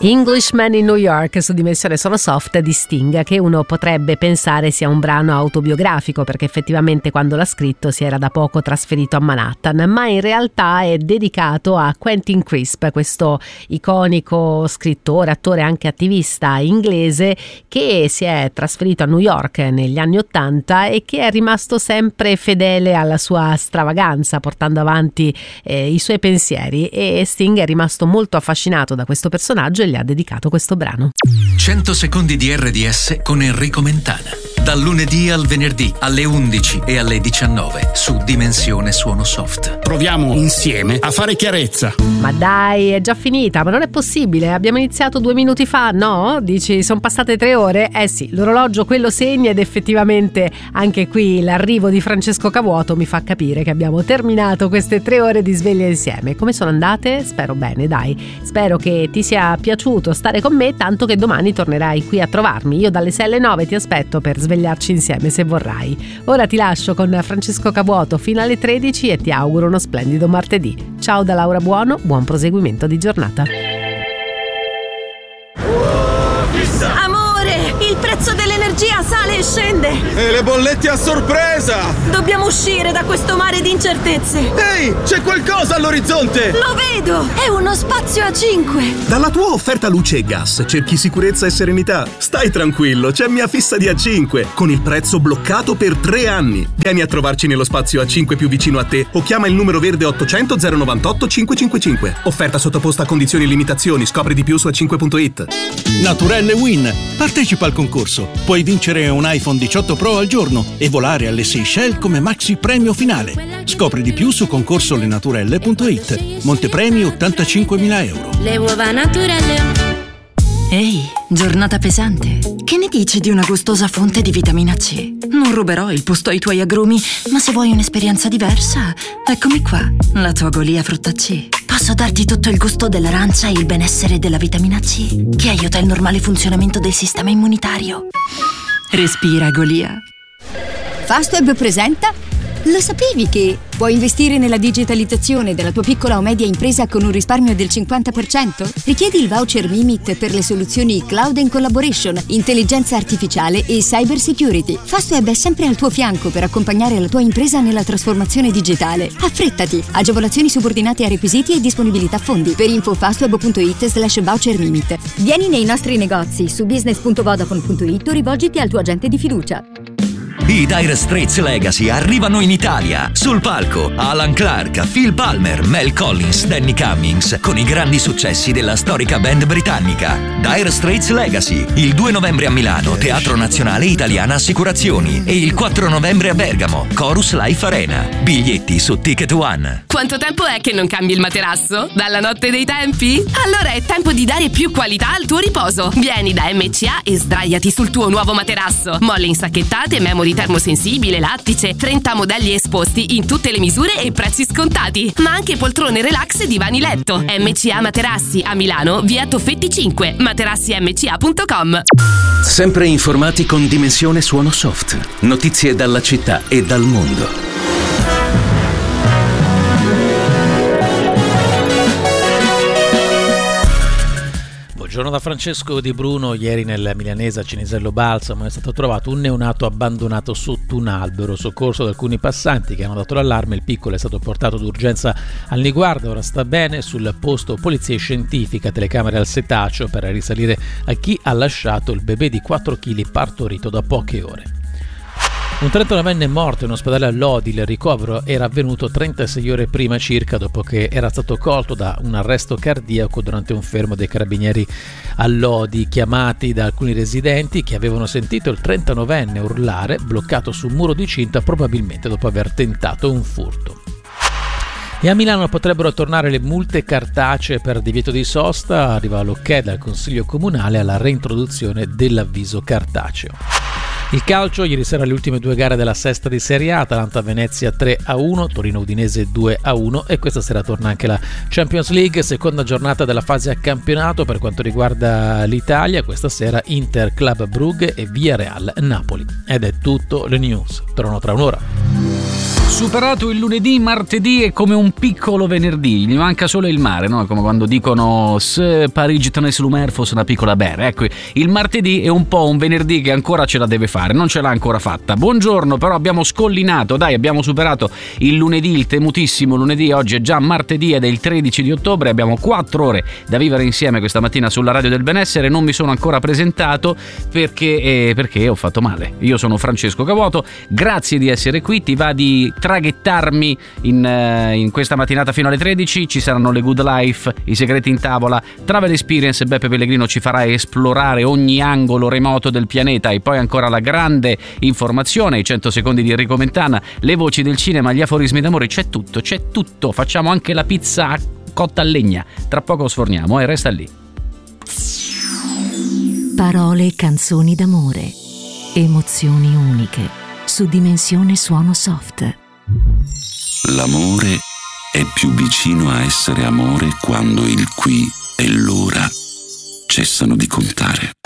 Englishman in New York su Dimensione Suono Soft di Sting, che uno potrebbe pensare sia un brano autobiografico perché effettivamente quando l'ha scritto si era da poco trasferito a Manhattan, ma in realtà è dedicato a Quentin Crisp, questo iconico scrittore, attore, anche attivista inglese che si è trasferito a New York negli anni '80 e che è rimasto sempre fedele alla sua stravaganza, portando avanti i suoi pensieri, e Sting è rimasto molto affascinato da questo personaggio e gli ha dedicato questo brano. 100 secondi di RDS con Enrico Mentana. Dal lunedì al venerdì alle 11 e alle 19 su Dimensione Suono Soft. Proviamo insieme a fare chiarezza. Ma dai, è già finita, ma non è possibile. Abbiamo iniziato 2 minuti fa, no? Dici, sono passate 3 ore? Eh sì, l'orologio quello segna ed effettivamente anche qui l'arrivo di Francesco Cavuoto mi fa capire che abbiamo terminato queste 3 ore di sveglia insieme. Come sono andate? Spero bene, dai. Spero che ti sia piaciuto stare con me, tanto che domani tornerai qui a trovarmi. Io dalle 6 alle 9 ti aspetto per svegliarci insieme se vorrai. Ora ti lascio con Francesco Cavuoto fino alle 13 e ti auguro uno splendido martedì. Ciao da Laura Buono, buon proseguimento di giornata. Amore, il prezzo dell'energia sale e scende. E le bollette a sorpresa! Dobbiamo uscire da questo mare di incertezze. Ehi, c'è qualcosa all'orizzonte! Lo vedo, è uno spazio a 5. Dalla tua offerta luce e gas cerchi sicurezza e serenità? Stai tranquillo, c'è Mia Fissa di A5 con il prezzo bloccato per 3 anni. Vieni a trovarci nello spazio A5 più vicino a te o chiama il numero verde 800 098 555. Offerta sottoposta a condizioni e limitazioni. Scopri di più su a5.it. Naturelle Win. Partecipa al concorso. Puoi vincere un iPhone 18 Pro al giorno e volare alle Seychelles come maxi premio finale. Scopri di più su concorsolenaturelle.it. Montepremi 85.000 euro. Le uova Naturelle. Ehi, giornata pesante. Che ne dici di una gustosa fonte di vitamina C? Non ruberò il posto ai tuoi agrumi, ma se vuoi un'esperienza diversa, eccomi qua, la tua Golia Frutta C. Posso darti tutto il gusto dell'arancia e il benessere della vitamina C, che aiuta il normale funzionamento del sistema immunitario. Respira, Golia. Fastweb presenta. Lo sapevi che puoi investire nella digitalizzazione della tua piccola o media impresa con un risparmio del 50%? Richiedi il voucher Mimit per le soluzioni Cloud and Collaboration, intelligenza artificiale e cyber security. Fastweb è sempre al tuo fianco per accompagnare la tua impresa nella trasformazione digitale. Affrettati! Agevolazioni subordinate a requisiti e disponibilità fondi. Per info fastweb.it/voucher Mimit. Vieni nei nostri negozi su business.vodafone.it o rivolgiti al tuo agente di fiducia. I Dire Straits Legacy arrivano in Italia. Sul palco Alan Clark, Phil Palmer, Mel Collins, Danny Cummings, con i grandi successi della storica band britannica. Dire Straits Legacy, il 2 novembre a Milano, Teatro Nazionale Italiana Assicurazioni, e il 4 novembre a Bergamo, Chorus Life Arena. Biglietti su Ticket One. Quanto tempo è che non cambi il materasso? Dalla notte dei tempi? Allora è tempo di dare più qualità al tuo riposo. Vieni da MCA e sdraiati sul tuo nuovo materasso. Molle insacchettate, memory termosensibile, lattice, 30 modelli esposti in tutte le misure e prezzi scontati, ma anche poltrone relax e divani letto. MCA Materassi a Milano, via Toffetti 5, materassimca.com. Sempre informati con Dimensione Suono Soft. Notizie dalla città e dal mondo. Buongiorno da Francesco Di Bruno. Ieri nel milanese a Cinisello Balsamo è stato trovato un neonato abbandonato sotto un albero. Soccorso da alcuni passanti che hanno dato l'allarme. Il piccolo è stato portato d'urgenza al Niguarda, ora sta bene. Sul posto polizia scientifica, telecamere al setaccio per risalire a chi ha lasciato il bebè di 4 kg partorito da poche ore. Un 39enne è morto in ospedale a Lodi. Il ricovero era avvenuto 36 ore prima circa, dopo che era stato colto da un arresto cardiaco durante un fermo dei carabinieri a Lodi, chiamati da alcuni residenti che avevano sentito il 39enne urlare bloccato su un muro di cinta, probabilmente dopo aver tentato un furto. E a Milano potrebbero tornare le multe cartacee per divieto di sosta. Arriva l'ok dal Consiglio Comunale alla reintroduzione dell'avviso cartaceo. Il calcio, ieri sera le ultime 2 gare della sesta di Serie A, Atalanta-Venezia 3-1, Torino-Udinese 2-1 e questa sera torna anche la Champions League, seconda giornata della fase a campionato per quanto riguarda l'Italia. Questa sera Inter Club Brugge e Villarreal Napoli. Ed è tutto le news. Torno tra un'ora. Superato il lunedì, martedì è come un piccolo venerdì, gli manca solo il mare, no? Come quando dicono se Parigi tenesse l'umer fosse una piccola bere. Ecco, il martedì è un po' un venerdì che ancora ce la deve fare, non ce l'ha ancora fatta. Buongiorno, però abbiamo scollinato, dai, abbiamo superato il lunedì, il temutissimo lunedì. Oggi è già martedì ed è il 13 di ottobre, abbiamo 4 ore da vivere insieme questa mattina sulla Radio del Benessere. Non mi sono ancora presentato perché ho fatto male. Io sono Francesco Cavuoto, grazie di essere qui, ti va di traghettarmi in questa mattinata fino alle 13. Ci saranno le Good Life, i segreti in tavola, Travel Experience. Beppe Pellegrino ci farà esplorare ogni angolo remoto del pianeta e poi ancora la grande informazione, i 100 secondi di Enrico Mentana, le voci del cinema, gli aforismi d'amore. C'è tutto, facciamo anche la pizza cotta a legna. Tra poco sforniamo e resta lì. Parole e canzoni d'amore, emozioni uniche su Dimensione Suono Soft. L'amore è più vicino a essere amore quando il qui e l'ora cessano di contare.